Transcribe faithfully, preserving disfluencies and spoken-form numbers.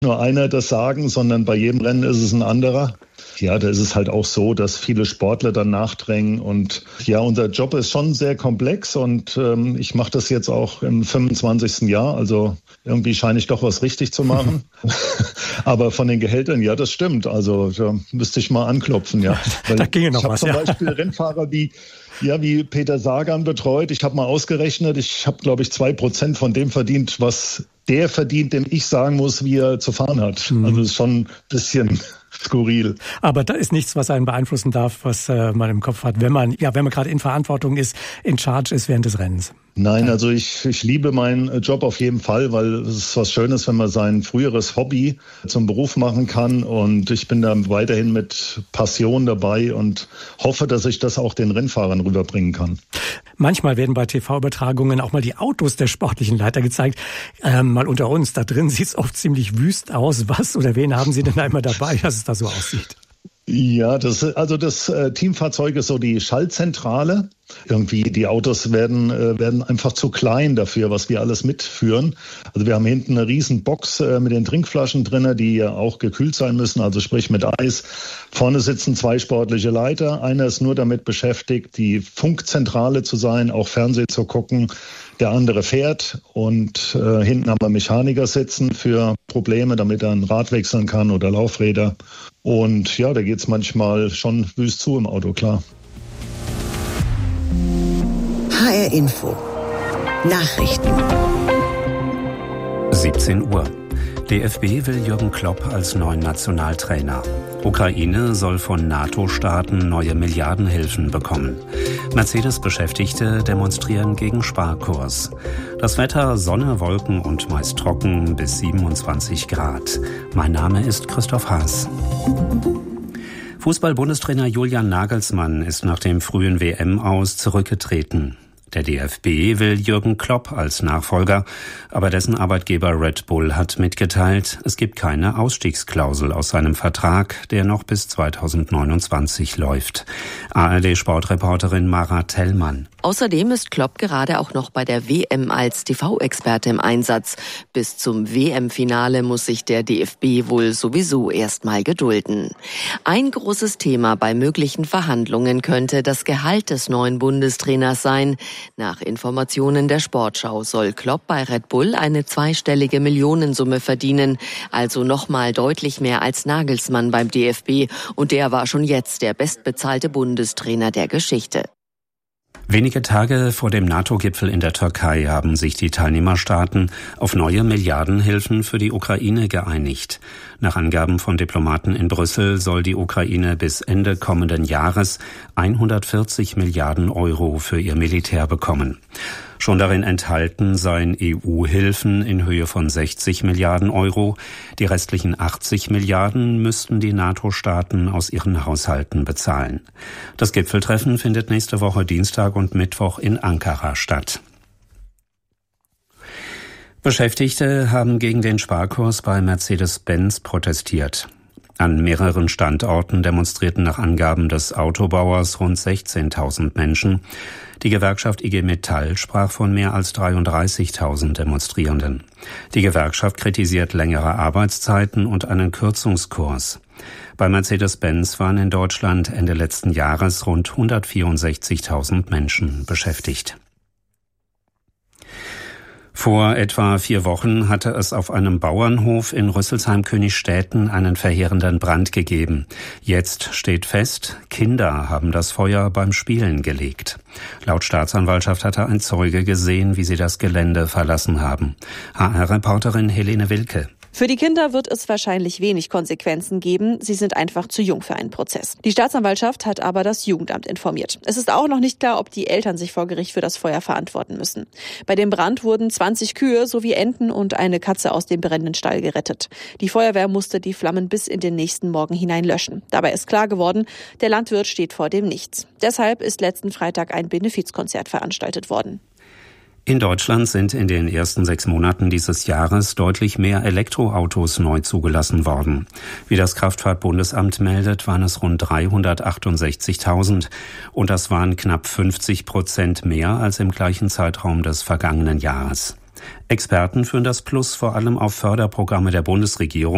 nur einer das Sagen, sondern bei jedem Rennen ist es ein anderer. Ja, da ist es halt auch so, dass viele Sportler dann nachdrängen und ja, unser Job ist schon sehr komplex und ähm, ich mache das jetzt auch im fünfundzwanzigsten Jahr, also irgendwie scheine ich doch was richtig zu machen. Aber von den Gehältern, ja, das stimmt, also da müsste ich mal anklopfen, ja. Weil da ginge noch was, ja. Ich ja. habe zum Beispiel Rennfahrer wie Ja, wie Peter Sagan betreut. Ich habe mal ausgerechnet, ich habe, glaube ich, zwei Prozent von dem verdient, was der verdient, dem ich sagen muss, wie er zu fahren hat. Mhm. Also das ist schon ein bisschen skurril. Aber da ist nichts, was einen beeinflussen darf, was äh, man im Kopf hat, wenn man, ja, wenn man gerade in Verantwortung ist, in Charge ist während des Rennens. Nein, also ich, ich liebe meinen Job auf jeden Fall, weil es ist was Schönes, wenn man sein früheres Hobby zum Beruf machen kann. Und ich bin da weiterhin mit Passion dabei und hoffe, dass ich das auch den Rennfahrern rüberbringen kann. Manchmal werden bei T V-Übertragungen auch mal die Autos der sportlichen Leiter gezeigt. Ähm, mal unter uns, da drin sieht es oft ziemlich wüst aus. Was oder wen haben Sie denn einmal dabei, dass es da so aussieht? Ja, das, also das äh, Teamfahrzeug ist so die Schaltzentrale. Irgendwie die Autos werden äh, werden einfach zu klein dafür, was wir alles mitführen. Also wir haben hinten eine riesen Box äh, mit den Trinkflaschen drin, die ja auch gekühlt sein müssen, also sprich mit Eis. Vorne sitzen zwei sportliche Leiter. Einer ist nur damit beschäftigt, die Funkzentrale zu sein, auch Fernsehen zu gucken. Der andere fährt und äh, hinten haben wir Mechaniker sitzen für Probleme, damit er ein Rad wechseln kann oder Laufräder. Und ja, da geht's manchmal schon wüst zu im Auto, klar. H R Info. Nachrichten. siebzehn Uhr. D F B will Jürgen Klopp als neuen Nationaltrainer. Ukraine soll von NATO-Staaten neue Milliardenhilfen bekommen. Mercedes-Beschäftigte demonstrieren gegen Sparkurs. Das Wetter: Sonne, Wolken und meist trocken bis siebenundzwanzig Grad. Mein Name ist Christoph Haas. Fußball-Bundestrainer Julian Nagelsmann ist nach dem frühen W M-Aus zurückgetreten. Der D F B will Jürgen Klopp als Nachfolger, aber dessen Arbeitgeber Red Bull hat mitgeteilt, es gibt keine Ausstiegsklausel aus seinem Vertrag, der noch bis zweitausendneunundzwanzig läuft. A R D-Sportreporterin Mara Tellmann. Außerdem ist Klopp gerade auch noch bei der W M als T V-Experte im Einsatz. Bis zum W M-Finale muss sich der D F B wohl sowieso erstmal gedulden. Ein großes Thema bei möglichen Verhandlungen könnte das Gehalt des neuen Bundestrainers sein. Nach Informationen der Sportschau soll Klopp bei Red Bull eine zweistellige Millionensumme verdienen, also nochmal deutlich mehr als Nagelsmann beim D F B. Und der war schon jetzt der bestbezahlte Bundestrainer der Geschichte. Wenige Tage vor dem NATO-Gipfel in der Türkei haben sich die Teilnehmerstaaten auf neue Milliardenhilfen für die Ukraine geeinigt. Nach Angaben von Diplomaten in Brüssel soll die Ukraine bis Ende kommenden Jahres hundertvierzig Milliarden Euro für ihr Militär bekommen. Schon darin enthalten seien E U-Hilfen in Höhe von sechzig Milliarden Euro. Die restlichen achtzig Milliarden müssten die NATO-Staaten aus ihren Haushalten bezahlen. Das Gipfeltreffen findet nächste Woche Dienstag und Mittwoch in Ankara statt. Beschäftigte haben gegen den Sparkurs bei Mercedes-Benz protestiert. An mehreren Standorten demonstrierten nach Angaben des Autobauers rund sechzehntausend Menschen. Die Gewerkschaft I G Metall sprach von mehr als dreiunddreißigtausend Demonstrierenden. Die Gewerkschaft kritisiert längere Arbeitszeiten und einen Kürzungskurs. Bei Mercedes-Benz waren in Deutschland Ende letzten Jahres rund hundertvierundsechzigtausend Menschen beschäftigt. Vor etwa vier Wochen hatte es auf einem Bauernhof in Rüsselsheim-Königstädten einen verheerenden Brand gegeben. Jetzt steht fest, Kinder haben das Feuer beim Spielen gelegt. Laut Staatsanwaltschaft hatte ein Zeuge gesehen, wie sie das Gelände verlassen haben. H R-Reporterin Helene Wilke. Für die Kinder wird es wahrscheinlich wenig Konsequenzen geben. Sie sind einfach zu jung für einen Prozess. Die Staatsanwaltschaft hat aber das Jugendamt informiert. Es ist auch noch nicht klar, ob die Eltern sich vor Gericht für das Feuer verantworten müssen. Bei dem Brand wurden zwanzig Kühe sowie Enten und eine Katze aus dem brennenden Stall gerettet. Die Feuerwehr musste die Flammen bis in den nächsten Morgen hinein löschen. Dabei ist klar geworden, der Landwirt steht vor dem Nichts. Deshalb ist letzten Freitag ein Benefizkonzert veranstaltet worden. In Deutschland sind in den ersten sechs Monaten dieses Jahres deutlich mehr Elektroautos neu zugelassen worden. Wie das Kraftfahrtbundesamt meldet, waren es rund dreihundertachtundsechzigtausend und das waren knapp fünfzig Prozent mehr als im gleichen Zeitraum des vergangenen Jahres. Experten führen das Plus vor allem auf Förderprogramme der Bundesregierung